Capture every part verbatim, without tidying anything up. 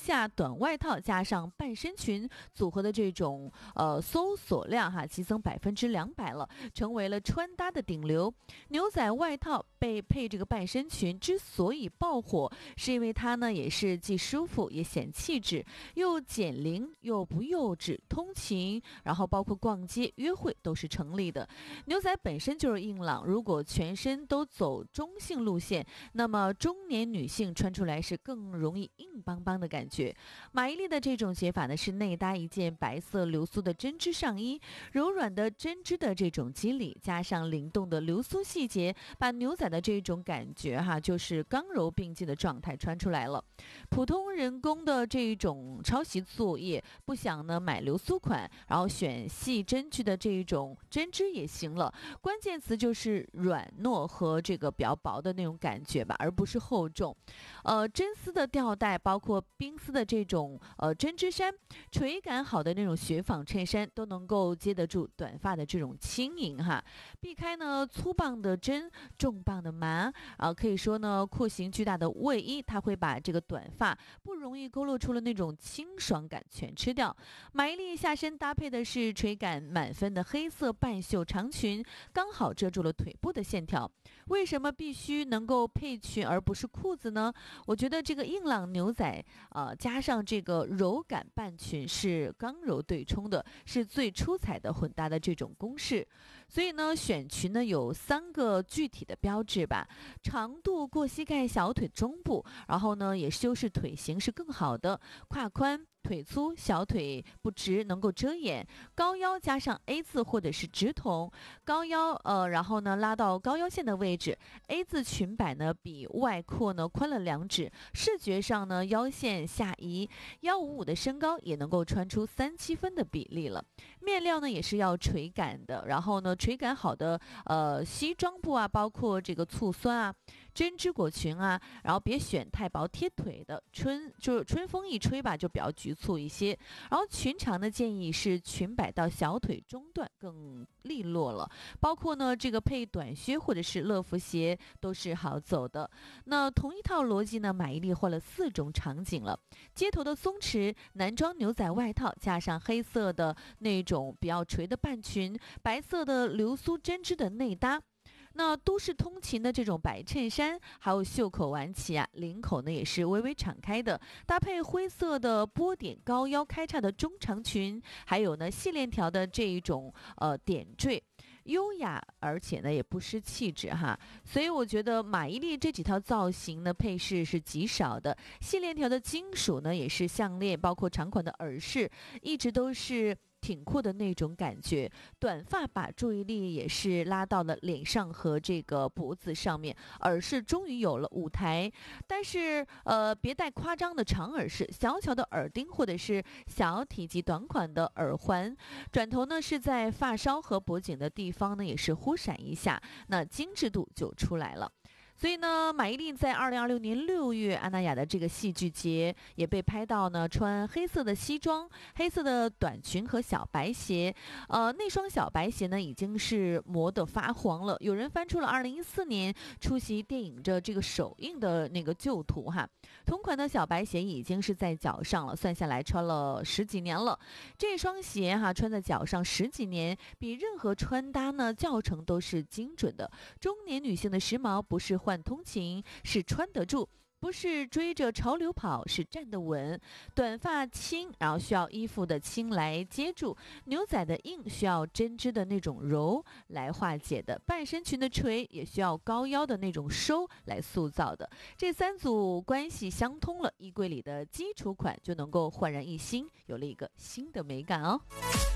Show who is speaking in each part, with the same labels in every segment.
Speaker 1: 下短外套加上半身裙组合的这种呃搜索量哈，急增百分之两百了，成为了穿搭的顶流。牛仔外套被配这个半身裙之所以爆火，是因为它呢也是既舒服也显气质，又减龄又不幼稚，通勤然后包括逛街约会都是成立的。牛仔本身就是硬朗，如果全身都走中性路线，那么中年女性穿出来是更容易硬邦邦的感觉。马伊琍的这种解法呢，是内搭一件白色流苏的针织上衣，柔软的针织的这种肌理，加上灵动的流苏细节，把牛仔的这种感觉哈，就是刚柔并济的状态穿出来了。普通人工的这种抄袭作业，不想呢买流苏款，然后选细针具的这种针织也行了。关键词就是软糯和这个比较薄的那种感觉吧，而不是厚重。呃，真丝的吊带，包括冰丝的这种呃针织衫，垂感好的那种雪纺衬衫，都能够接得住短发的这种轻盈哈。避开呢粗棒的针，重磅的麻啊，可以说呢廓形巨大的卫衣，它会把这个短发不容易勾勒出了那种清爽感全吃掉。马伊琍下身搭配的是垂感满分的黑色半袖长裙，刚好遮住了腿部的线条。为什么必须能够配裙而不是裤子呢？我觉得这个硬朗牛仔呃加上这个柔感半裙是刚柔对冲的，是最出彩的混搭的这种公式。所以呢选裙呢有三个具体的标志吧，长度过膝盖小腿中部，然后呢也修饰腿型是更好的，胯宽腿粗，小腿不直能够遮掩，高腰加上 A 字或者是直筒，高腰呃，然后呢拉到高腰线的位置 ，A 字裙摆呢比外扩呢宽了两指，视觉上呢腰线下移，幺五五的身高也能够穿出三七分的比例了。面料呢也是要垂感的，然后呢垂感好的呃西装布啊，包括这个醋酸啊、针织裹裙啊，然后别选太薄贴腿的，春就是春风一吹吧就比较局促一些。然后裙长的建议是裙摆到小腿中段更利落了，包括呢这个配短靴或者是乐福鞋都是好走的。那同一套逻辑呢，马伊琍换了四种场景了：街头的松弛男装牛仔外套，加上黑色的那种比较垂的半裙，白色的流苏针织的内搭。那都市通勤的这种白衬衫，还有袖口挽起啊，领口呢也是微微敞开的，搭配灰色的波点高腰开叉的中长裙，还有呢细链条的这一种呃点缀，优雅而且呢也不失气质哈。所以我觉得马伊琍这几套造型呢配饰是极少的，细链条的金属呢也是项链，包括长款的耳饰，一直都是挺酷的那种感觉。短发把注意力也是拉到了脸上和这个脖子上面，耳饰终于有了舞台。但是呃别戴夸张的长耳饰，小巧的耳钉或者是小体积短款的耳环，转头呢是在发梢和脖颈的地方呢也是忽闪一下，那精致度就出来了。所以呢，马伊琍在二零二六年六月阿那亚的这个戏剧节也被拍到呢穿黑色的西装、黑色的短裙和小白鞋。呃，那双小白鞋呢已经是磨得发黄了，有人翻出了二零一四年出席电影的这个首映的那个旧图哈。同款的小白鞋已经是在脚上了，算下来穿了十几年了。这双鞋哈穿在脚上十几年，比任何穿搭呢教程都是精准的。中年女性的时髦不是换通勤，是穿得住，不是追着潮流跑，是站得稳。短发轻，然后需要衣服的轻来接住；牛仔的硬需要针织的那种柔来化解的；半身裙的垂也需要高腰的那种收来塑造的。这三组关系相通了，衣柜里的基础款就能够焕然一新，有了一个新的美感哦。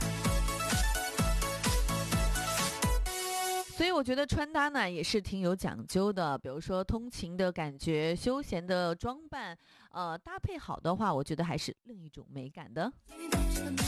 Speaker 1: 所以我觉得穿搭呢也是挺有讲究的，比如说通勤的感觉、休闲的装扮，呃，搭配好的话，我觉得还是另一种美感的。